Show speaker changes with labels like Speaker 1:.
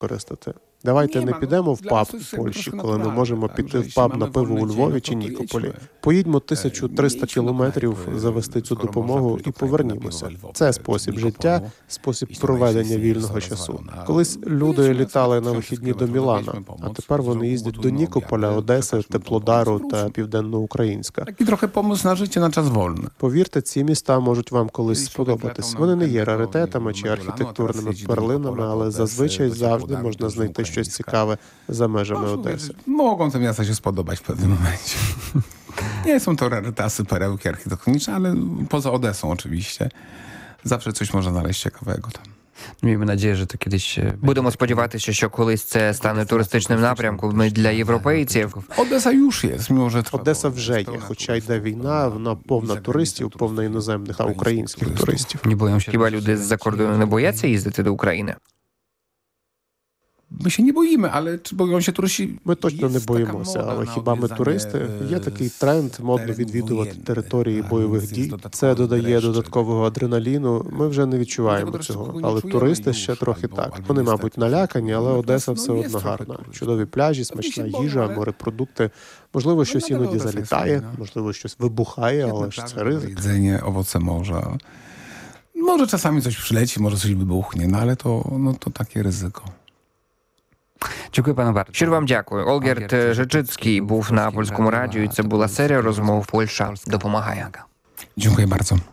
Speaker 1: використати. Давайте не підемо в паб в Польщі, коли ми можемо піти в паб на пиво у Львові чи Нікополі. Поїдьмо 1300 кілометрів, завести цю допомогу і повернімося. Це спосіб життя, спосіб проведення вільного часу. Колись люди літали на вихідні до Мілана, а тепер вони їздять до Нікополя, Одеси, Теплодару та Південноукраїнська.
Speaker 2: Такий трохи помysł на життя на час вольний.
Speaker 1: Повірте, ці міста можуть вам колись сподобатись. Вони не є раритетами чи архітектурними перлинами, але зазвичай завжди можна знайти щось цікаве за межами Одеси.
Speaker 2: Mogą te miasta się spodobać w pewnym momencie. Nie są to rarytasy, perełki architektoniczne, ale poza Odesą oczywiście. Zawsze coś można znaleźć ciekawego tam.
Speaker 3: Маємо надію, що кудись
Speaker 4: Будемо сподіватися, що колись це стане туристичним напрямком для європейців.
Speaker 2: Odesa już jest, mimo że trwa
Speaker 1: Одеса вже є, хоча йде війна, вона повна туристів, повна іноземних, а українських туристів.
Speaker 3: не боїмося.
Speaker 4: Хіба люди з-за кордону не бояться їздити до України?
Speaker 2: My się nie boimy, ale czy boją się turyści?
Speaker 1: Ми точно не
Speaker 2: Jest taka
Speaker 1: боїмося,
Speaker 2: moda
Speaker 1: але
Speaker 2: na
Speaker 1: хіба ми
Speaker 2: odwiedzanie,
Speaker 1: туристи? Є такий тренд модно відвідувати
Speaker 2: wojennych,
Speaker 1: території
Speaker 2: a
Speaker 1: бойових
Speaker 2: więc
Speaker 1: дій.
Speaker 2: jest
Speaker 1: Це
Speaker 2: dodatkowy
Speaker 1: додає
Speaker 2: dreszczyk.
Speaker 1: додаткового адреналіну. Ми вже не відчуваємо цього. Але туристи ще трохи так. Вони, мабуть, налякані, але Одеса все одно гарна. Чудові пляжі, смачна їжа, морепродукти. Можливо, щось іноді залітає, можливо, щось вибухає, але ж це ризик.
Speaker 2: Jedzenie, owoce morza. Może czasami coś przyleci, może coś wybuchnie, no ale to takie ryzyko.
Speaker 3: Дякую, пане Барт.
Speaker 4: Щиро вам дякую. Олгерт Жичицький був на Польському радіо, і це була серія розмов «Польща допомагає».
Speaker 2: Dziękuję bardzo.